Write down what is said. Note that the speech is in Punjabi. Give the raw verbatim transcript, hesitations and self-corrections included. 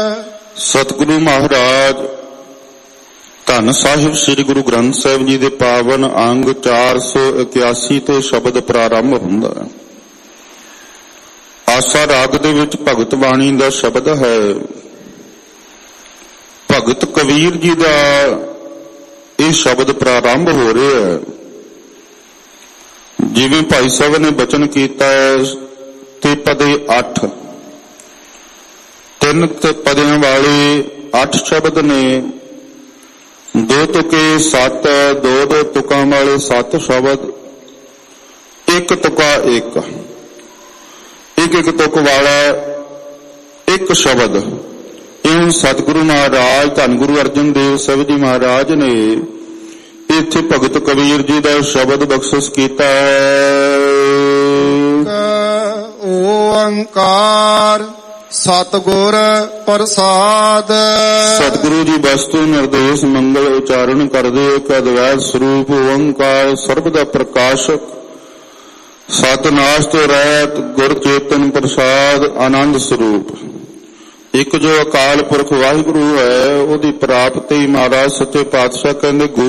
ਸਤਿਗੁਰੂ ਮਹਾਰਾਜ ਧੰਨ ਸਾਹਿਬ ਸ੍ਰੀ ਗੁਰੂ ਗ੍ਰੰਥ ਸਾਹਿਬ ਜੀ ਦੇ ਪਾਵਨ ਅੰਗ ਚਾਰ ਸੌ ਇਕਿਆਸੀ ਤੋਂ ਸ਼ਬਦ ਪ੍ਰਾਰੰਭ ਹੁੰਦਾ ਹੈ। ਆਸਾ ਰਾਗ ਦੇ ਵਿੱਚ ਭਗਤ ਬਾਣੀ ਦਾ ਸ਼ਬਦ ਹੈ। ਭਗਤ ਕਬੀਰ ਜੀ ਦਾ ਇਹ ਸ਼ਬਦ ਪ੍ਰਾਰੰਭ ਹੋ ਰਿਹਾ ਹੈ। ਜਿਵੇਂ ਭਾਈ ਸਾਹਿਬ ਨੇ ਬਚਨ ਕੀਤਾ ਹੈ ਤੇ ਪਦੇ ਅੱਠ, ਤਿੰਨ ਪਦਿਆਂ ਵਾਲੇ ਅੱਠ ਸ਼ਬਦ ਨੇ, ਦੋ ਤੁਕੇ ਸੱਤ, ਦੋ ਦੋ ਤੁਕਾਂ ਵਾਲੇ ਸੱਤ ਸ਼ਬਦ, ਇੱਕ ਤੁਕਾ ਇੱਕ, ਇੱਕ ਇੱਕ ਤੁਕ ਵਾਲਾ ਇੱਕ ਸ਼ਬਦ। ਇਉਂ ਸਤਿਗੁਰੂ ਮਹਾਰਾਜ ਧੰਨ ਗੁਰੂ ਅਰਜਨ ਦੇਵ ਸਾਹਿਬ ਜੀ ਮਹਾਰਾਜ ਨੇ ਇੱਥੇ ਭਗਤ ਕਬੀਰ ਜੀ ਦਾ ਸ਼ਬਦ ਬਖਸ਼ਿਸ਼ ਕੀਤਾ ਹੈ। ਓੰਕਾਰ ਸਤਿਗੁਰ ਪ੍ਰਸਾਦ। ਸਤਿਗੁਰੂ ਜੀ ਵਸਤੂ ਨਿਰਦੇਸ਼ ਮੰਗਲ ਉਚਾਰਨ ਕਰਦੇ ਇੱਕ ਅਦਵੈਤ ਸਰੂਪ ਓੰਕਾਰ ਸਰਬ ਦਾ ਪ੍ਰਕਾਸ਼ਕ, ਸਤਿਨਾਸ਼ ਤੋਂ ਰਹਿਤ ਗੁਰ ਚੇਤਨ ਪ੍ਰਸਾਦ ਆਨੰਦ ਸਰੂਪ। ਇੱਕ ਜੋ ਅਕਾਲ ਪੁਰਖ ਵਾਹਿਗੁਰੂ ਹੈ ਉਹਦੀ ਪ੍ਰਾਪਤੀ ਮਹਾਰਾਜ ਸੱਚੇ ਪਾਤਸ਼ਾਹ ਕਹਿੰਦੇ ਗੁਰੂ